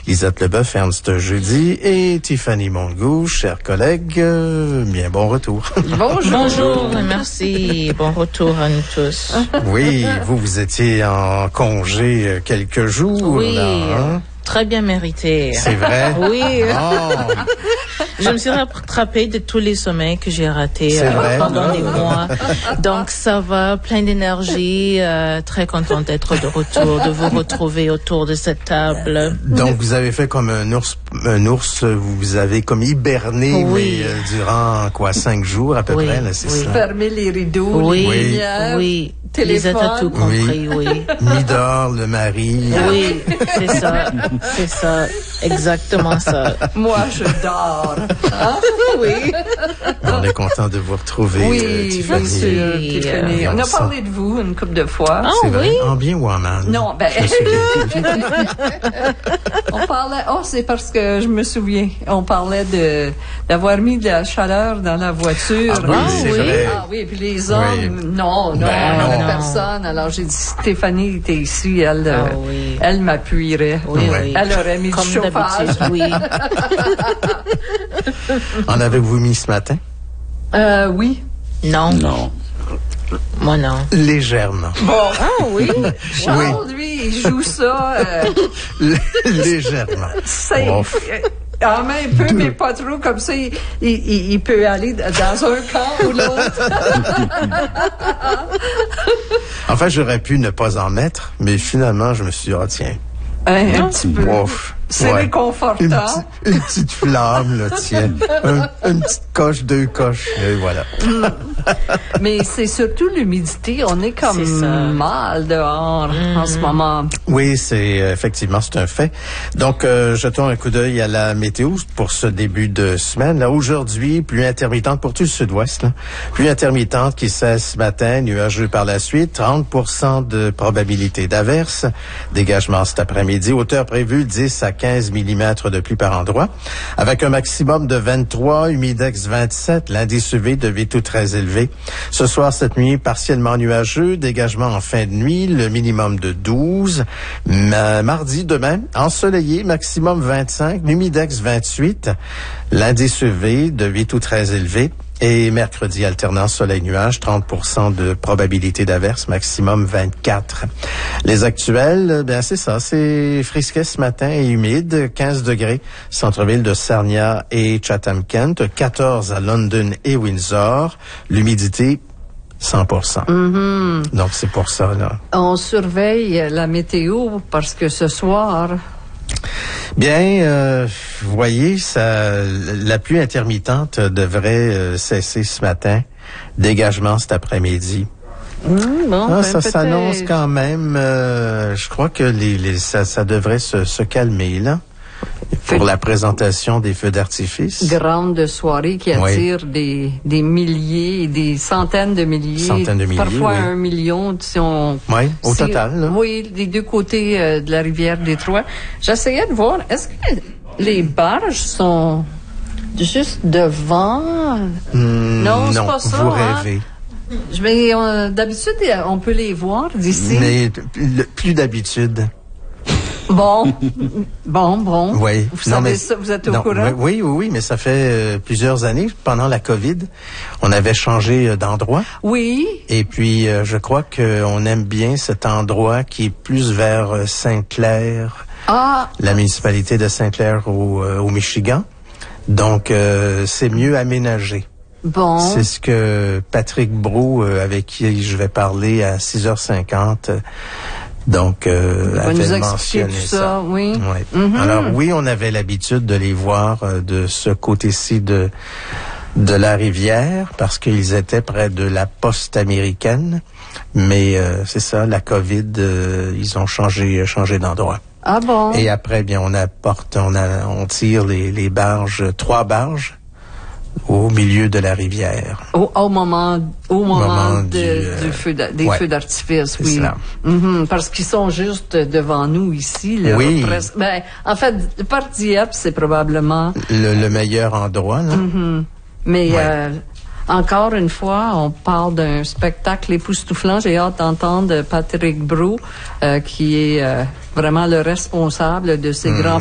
Lisette Leboeuf, Ernst Jeudi et Tiffany Mongeau, chers collègues, bien bon retour. Bonjour et merci. Bon retour à nous tous. Oui, vous étiez en congé quelques jours. Oui. Là, hein? Très bien mérité. C'est vrai? Oui. Oh. Je me suis rattrapée de tous les sommeils que j'ai ratés pendant des mois. Donc ça va, plein d'énergie, très contente d'être de retour, de vous retrouver autour de cette table. Donc vous avez fait comme un ours, vous avez comme hiberné, oui. Mais durant 5 jours à peu près, là, c'est ça? Fermer les rideaux, oui. les lumières, oui. téléphone. Les a tout compris, oui. Midor, le mari. Oui, c'est ça, exactement ça. Moi, je dors. Hein? Oui. On est content de vous retrouver, Tiffany. Bien sûr, Tiffany. On a parlé de vous une couple de fois. Ah c'est vrai? Oui? En bien ou en mal? Non, on parlait, c'est parce que je me souviens, on parlait d'avoir mis de la chaleur dans la voiture. Ah oui, c'est vrai. Ah oui, puis les hommes, non, personne. Alors j'ai dit, Stéphanie était ici, elle m'appuierait. Oui. Elle aurait mis comme du chauffage. Oui. En avez-vous mis ce matin? Oui. Non. Moi, non. Légèrement. Bon. Ah oui? Charles, lui, il joue ça. Légèrement. C'est... En main un peu, mais pas trop, comme ça, il peut aller dans un camp ou l'autre. En fait, j'aurais pu ne pas en mettre, mais finalement, je me suis dit, tiens. Un petit peu. Ouf. C'est réconfortant. Une petite flamme, là, tiens. Une petite coche, 2 coches, et voilà. Mais c'est surtout l'humidité. On est comme mal dehors en ce moment. Oui, effectivement, c'est un fait. Donc, jetons un coup d'œil à la météo pour ce début de semaine. Là, aujourd'hui, pluie intermittente pour tout le sud-ouest. Là. Pluie intermittente qui cesse ce matin, nuageux par la suite, 30% de probabilité d'averse. Dégagement cet après-midi, hauteur prévue 10 à 15 mm de pluie par endroit, avec un maximum de 23, humidex 27, l'indice UV de tout très élevé. Ce soir, cette nuit, partiellement nuageux, dégagement en fin de nuit, le minimum de 12. Mardi, demain, ensoleillé, maximum 25, humidex 28, l'indice UV de tout très élevé. Et mercredi, alternance soleil-nuage, 30% de probabilité d'averse, maximum 24. Les actuels, c'est ça, c'est frisquet ce matin et humide, 15 degrés, centre-ville de Sarnia et Chatham-Kent, 14 à London et Windsor, l'humidité 100%. Mm-hmm. Donc c'est pour ça, là. On surveille la météo parce que ce soir... Bien, vous voyez, la pluie intermittente devrait cesser ce matin. Dégagement cet après-midi. Ça s'annonce quand même. Je crois que ça devrait se calmer là. Pour la présentation des feux d'artifice. Grande soirée qui attire des milliers, des centaines de milliers. Parfois 1 million, si on... Oui, au total. Là. Oui, des deux côtés de la rivière Détroit. J'essayais de voir, est-ce que les barges sont juste devant? Non, c'est pas ça. Vous rêvez. Mais d'habitude, on peut les voir d'ici. Mais plus d'habitude. Bon. Oui. Vous savez ça, vous êtes au courant? Oui, mais ça fait plusieurs années, pendant la COVID, on avait changé d'endroit. Oui. Et puis, je crois qu'on aime bien cet endroit qui est plus vers Sainte-Claire, la municipalité de Sainte-Claire au Michigan. Donc, c'est mieux aménagé. Bon. C'est ce que Patrick Brault, avec qui je vais parler à 6h50, donc, avait mentionné ça. Oui. Mm-hmm. Alors, oui, on avait l'habitude de les voir de ce côté-ci de la rivière parce qu'ils étaient près de la poste américaine. Mais c'est ça, la COVID, ils ont changé d'endroit. Ah bon? Et après, bien, on tire les barges, 3 barges. Au milieu de la rivière. Au moment des feux d'artifice, oui. Mm-hmm, parce qu'ils sont juste devant nous ici. Là, oui. En fait, le parc Dieppe, c'est probablement... Le meilleur endroit, là. Mm-hmm. Mais encore une fois, on parle d'un spectacle époustouflant. J'ai hâte d'entendre Patrick Brault, qui est vraiment le responsable de ces grands